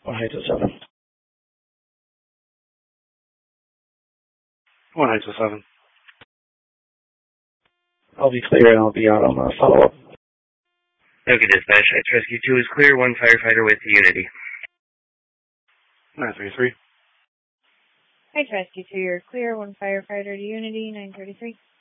1 Heights 07. 1 Heights 07. I'll be clear and I'll be out on the follow-up. Okay, dispatch. Heights Rescue 2 is clear. 1 firefighter with Unity. 933. Heights Rescue 2, you're clear. 1 firefighter to Unity, 933.